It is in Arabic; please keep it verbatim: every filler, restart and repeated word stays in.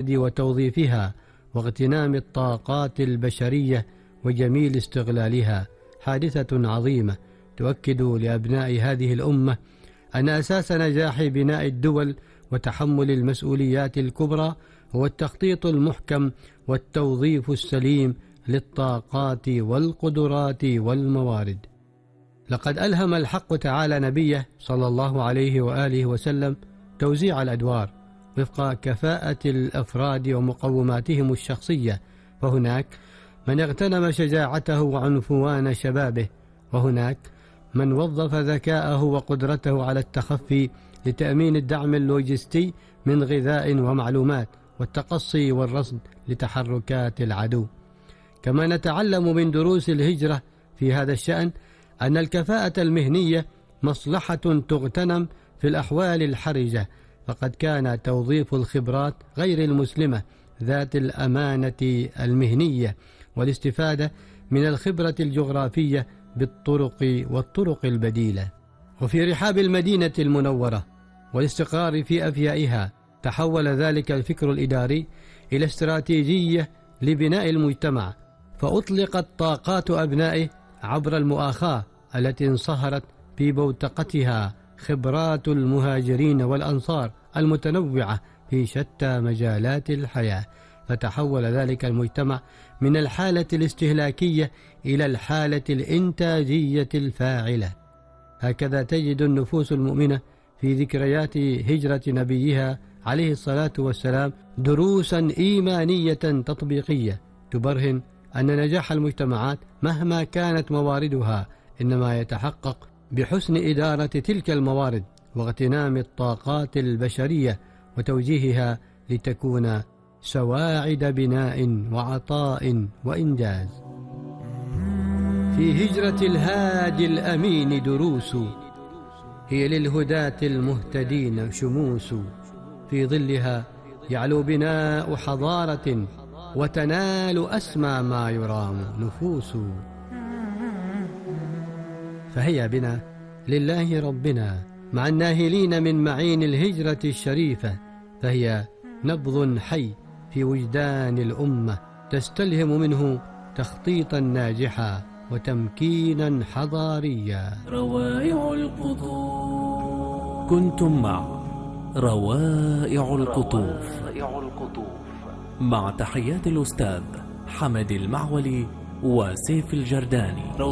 البلاد وتوظيفها واغتنام الطاقات البشرية وجميل استغلالها حادثة عظيمة تؤكد لأبناء هذه الأمة أن أساس نجاح بناء الدول وتحمل المسؤوليات الكبرى هو التخطيط المحكم والتوظيف السليم للطاقات والقدرات والموارد. لقد ألهم الحق تعالى نبيه صلى الله عليه وآله وسلم توزيع الأدوار وفق كفاءة الأفراد ومقوماتهم الشخصية، فهناك من اغتنم شجاعته وعنفوان شبابه، وهناك من وظف ذكاءه وقدرته على التخفي لتأمين الدعم اللوجستي من غذاء ومعلومات والتقصي والرصد لتحركات العدو. كما نتعلم من دروس الهجرة في هذا الشأن أن الكفاءة المهنية مصلحة تغتنم في الأحوال الحرجة، فقد كان توظيف الخبرات غير المسلمة ذات الأمانة المهنية والاستفادة من الخبرة الجغرافية بالطرق والطرق البديلة. وفي رحاب المدينة المنورة والاستقرار في أفيائها تحول ذلك الفكر الإداري إلى استراتيجية لبناء المجتمع، فأطلقت طاقات أبنائه عبر المؤاخاة التي انصهرت في بوتقتها خبرات المهاجرين والأنصار المتنوعة في شتى مجالات الحياة، فتحول ذلك المجتمع من الحالة الاستهلاكية إلى الحالة الإنتاجية الفاعلة. هكذا تجد النفوس المؤمنة في ذكريات هجرة نبيها عليه الصلاة والسلام دروسا إيمانية تطبيقية تبرهن أن نجاح المجتمعات مهما كانت مواردها إنما يتحقق بحسن إدارة تلك الموارد واغتنام الطاقات البشرية وتوجيهها لتكون سواعد بناء وعطاء وإنجاز. في هجرة الهادي الأمين دروس، هي للهداة المهتدين شموس، في ظلها يعلو بناء حضارة وتنال أسمى ما يرام نفوس. فهيا بنا لله ربنا مع الناهلين من معين الهجرة الشريفة، فهي نبض حي في وجدان الأمة تستلهم منه تخطيطا ناجحا وتمكينا حضاريا. روائع القطوف. كنتم مع روائع القطوف مع تحيات الأستاذ حمد المعولي وسيف الجرداني.